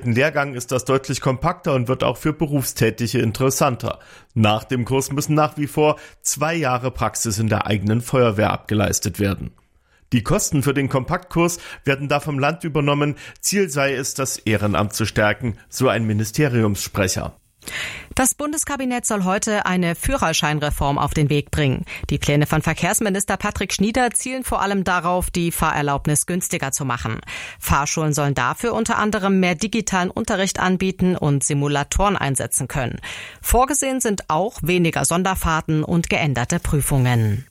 vierten Lehrgang ist das deutlich kompakter und wird auch für Berufstätige interessanter. Nach dem Kurs müssen nach wie vor 2 Jahre Praxis in der eigenen Feuerwehr abgeleistet werden. Die Kosten für den Kompaktkurs werden da vom Land übernommen. Ziel sei es, das Ehrenamt zu stärken, so ein Ministeriumssprecher. Das Bundeskabinett soll heute eine Führerscheinreform auf den Weg bringen. Die Pläne von Verkehrsminister Patrick Schnieder zielen vor allem darauf, die Fahrerlaubnis günstiger zu machen. Fahrschulen sollen dafür unter anderem mehr digitalen Unterricht anbieten und Simulatoren einsetzen können. Vorgesehen sind auch weniger Sonderfahrten und geänderte Prüfungen.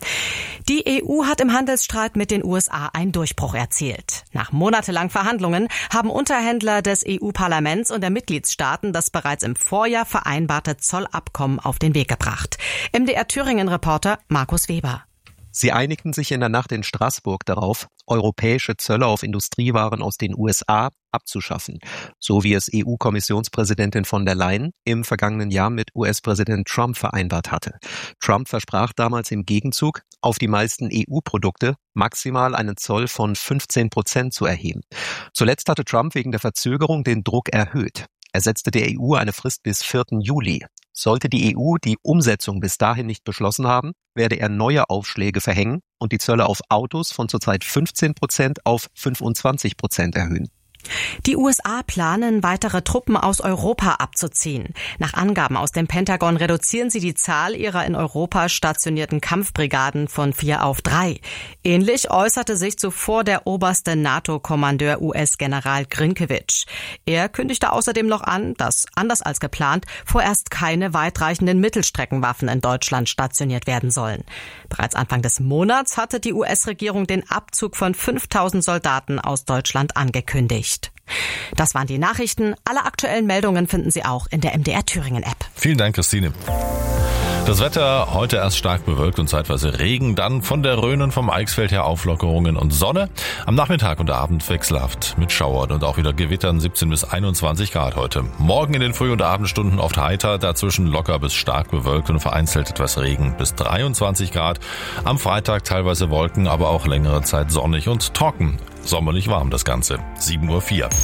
Die EU hat im Handelsstreit mit den USA einen Durchbruch erzielt. Nach monatelangen Verhandlungen haben Unterhändler des EU-Parlaments und der Mitgliedstaaten das bereits im Vorjahr vereinbarte Zollabkommen auf den Weg gebracht. MDR-Thüringen-Reporter Markus Weber. Sie einigten sich in der Nacht in Straßburg darauf, europäische Zölle auf Industriewaren aus den USA abzuschaffen, so wie es EU-Kommissionspräsidentin von der Leyen im vergangenen Jahr mit US-Präsident Trump vereinbart hatte. Trump versprach damals im Gegenzug, auf die meisten EU-Produkte maximal einen Zoll von 15% zu erheben. Zuletzt hatte Trump wegen der Verzögerung den Druck erhöht. Er setzte der EU eine Frist bis 4. Juli. Sollte die EU die Umsetzung bis dahin nicht beschlossen haben, werde er neue Aufschläge verhängen und die Zölle auf Autos von zurzeit 15% auf 25% erhöhen. Die USA planen, weitere Truppen aus Europa abzuziehen. Nach Angaben aus dem Pentagon reduzieren sie die Zahl ihrer in Europa stationierten Kampfbrigaden von 4 auf 3. Ähnlich äußerte sich zuvor der oberste NATO-Kommandeur US-General Grinkiewicz. Er kündigte außerdem noch an, dass, anders als geplant, vorerst keine weitreichenden Mittelstreckenwaffen in Deutschland stationiert werden sollen. Bereits Anfang des Monats hatte die US-Regierung den Abzug von 5.000 Soldaten aus Deutschland angekündigt. Das waren die Nachrichten. Alle aktuellen Meldungen finden Sie auch in der MDR Thüringen App. Vielen Dank, Christine. Das Wetter heute erst stark bewölkt und zeitweise Regen, dann von der Rhön und vom Eichsfeld her Auflockerungen und Sonne. Am Nachmittag und Abend wechselhaft mit Schauern und auch wieder Gewittern, 17 bis 21 Grad heute. Morgen in den Früh- und Abendstunden oft heiter, dazwischen locker bis stark bewölkt und vereinzelt etwas Regen bis 23 Grad. Am Freitag teilweise Wolken, aber auch längere Zeit sonnig und trocken. Sommerlich warm das Ganze. 7:04 Uhr.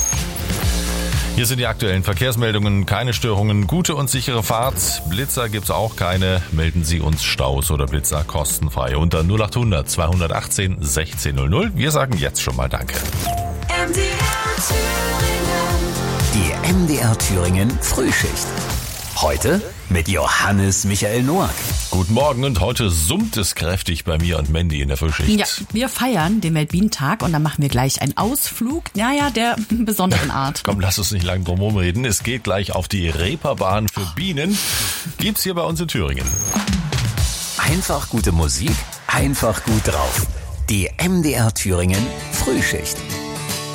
Hier sind die aktuellen Verkehrsmeldungen. Keine Störungen, gute und sichere Fahrt. Blitzer gibt's auch keine. Melden Sie uns Staus oder Blitzer kostenfrei unter 0800 218 1600. Wir sagen jetzt schon mal Danke. Die MDR Thüringen Frühschicht. Heute mit Johannes Michael Noack. Guten Morgen und heute summt es kräftig bei mir und Mandy in der Frühschicht. Ja, wir feiern den Weltbienentag und dann machen wir gleich einen Ausflug, der besonderen Art. Komm, lass uns nicht lang drum herum reden. Es geht gleich auf die Reeperbahn für Bienen. Gibt's hier bei uns in Thüringen. Einfach gute Musik, einfach gut drauf. Die MDR Thüringen Frühschicht.